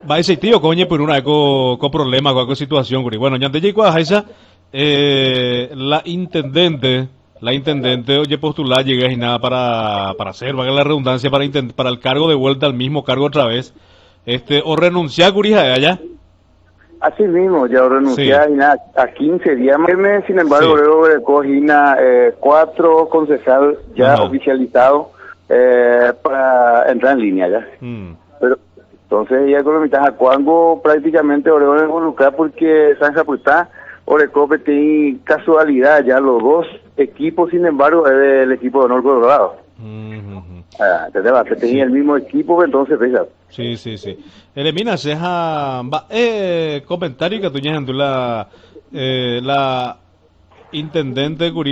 va ese tío, coño, por una con problema, con situación, guri. Bueno, ya te llegó a esa, la intendente, oye, postular, llegué y nada para hacer, valga la redundancia, para el cargo de vuelta al mismo cargo otra vez, o renunciar, guri, a allá. Así mismo, ya renuncié Sí, a 15 días más. Sin embargo, sí, luego recogí 4 concejal ya ajá. oficializados para entrar en línea ya. Mm. Pero entonces ya con a Cuango prácticamente Oregón involucrar porque San Japutá, Orecope tiene casualidad ya los dos equipos, sin embargo, es del equipo de Honor Colorado. Ujú. Entonces va, que tenía Sí, el mismo equipo, entonces fíjate. sí, sí, sí. Elimina, seja, comentario que tú ya la intendente, guri,